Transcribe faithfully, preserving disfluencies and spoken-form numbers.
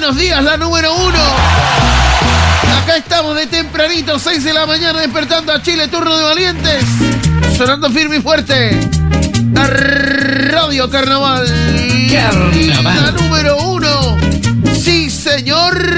buenos días, la número uno. Acá estamos de tempranito, seis de la mañana, despertando a Chile, turno de valientes. Sonando firme y fuerte. La Radio Carnaval. Carnaval. La número uno. Sí, señor.